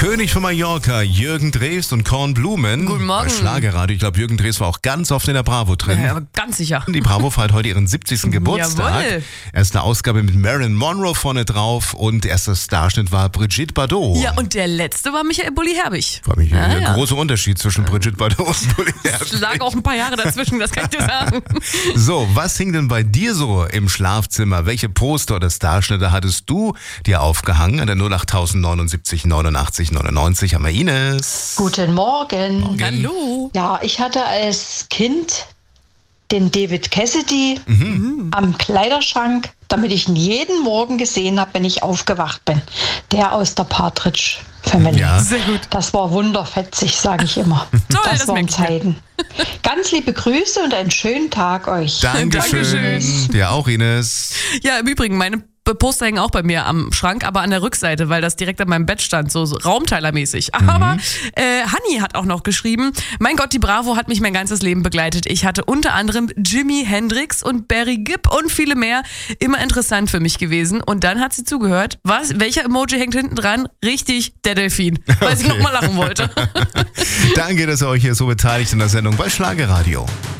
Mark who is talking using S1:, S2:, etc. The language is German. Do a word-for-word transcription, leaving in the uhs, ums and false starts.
S1: König von Mallorca, Jürgen Drews und Kornblumen.
S2: Guten Morgen.
S1: Bei Schlagerradio. Ich glaube, Jürgen Drews war auch ganz oft in der Bravo drin.
S2: Ja, aber ganz sicher.
S1: Die Bravo feiert heute ihren siebzigsten Geburtstag.
S2: Jawohl.
S1: Erste Ausgabe mit Marilyn Monroe vorne drauf und erster Starschnitt war Brigitte Bardot.
S2: Ja, und der letzte war Michael Bulli-Herbig.
S1: Frag mich,
S2: Ja,
S1: der
S2: ja.
S1: große Unterschied zwischen Brigitte Bardot und Bulli
S2: Es lag auch ein paar Jahre dazwischen, das kann ich dir sagen.
S1: So, was hing denn bei dir so im Schlafzimmer? Welche Poster oder Starschnitte hattest du dir aufgehangen? An der null acht neunundsiebzig neunundachtzig neunundneunzig haben wir Ines.
S3: Guten Morgen.
S1: Morgen.
S2: Hallo.
S3: Ja, ich hatte als Kind den David Cassidy am Kleiderschrank, damit ich ihn jeden Morgen gesehen habe, wenn ich aufgewacht bin. Der aus der Partridge Family.
S1: Ja.
S2: Sehr gut.
S3: Das war wunderfetzig, sage ich immer.
S2: Toll,
S3: das,
S2: das
S3: waren
S2: merke ich mir.
S3: Zeiten. Ganz liebe Grüße und einen schönen Tag euch.
S1: Dankeschön.
S2: Dankeschön.
S1: Dir auch, Ines.
S2: Ja, im Übrigen, meine Poster hängen auch bei mir am Schrank, aber an der Rückseite, weil das direkt an meinem Bett stand, so, so raumteilermäßig. Aber äh, Hanni hat auch noch geschrieben, mein Gott, die Bravo hat mich mein ganzes Leben begleitet. Ich hatte unter anderem Jimi Hendrix und Barry Gibb und viele mehr. Immer interessant für mich gewesen. Und dann hat sie zugehört. Was? Welcher Emoji hängt hinten dran? Richtig, der Delfin. Weil sie
S1: Okay.
S2: nochmal lachen wollte.
S1: Danke, dass ihr euch hier so beteiligt in der Sendung bei Schlagerradio.